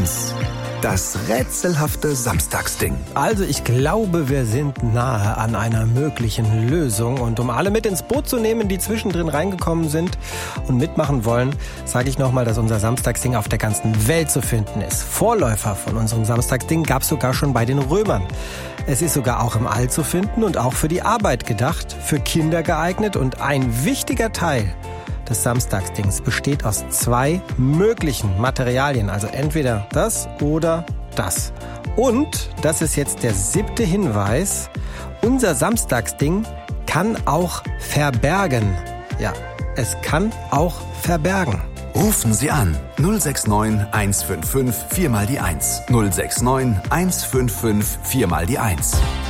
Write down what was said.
1. Das rätselhafte Samstagsding. Also ich glaube, wir sind nahe an einer möglichen Lösung. Und um alle mit ins Boot zu nehmen, die zwischendrin reingekommen sind und mitmachen wollen, sage ich nochmal, dass unser Samstagsding auf der ganzen Welt zu finden ist. Vorläufer von unserem Samstagsding gab es sogar schon bei den Römern. Es ist sogar auch im All zu finden und auch für die Arbeit gedacht, für Kinder geeignet. Und ein wichtiger Teil des Samstagsdings besteht aus 2 möglichen Materialien. Also entweder das oder das. Und, das ist jetzt der 7. Hinweis, unser Samstagsding kann auch verbergen. Ja, es kann auch verbergen. Rufen Sie an 069 155 4 mal die 1. 069 155 4 mal die 1.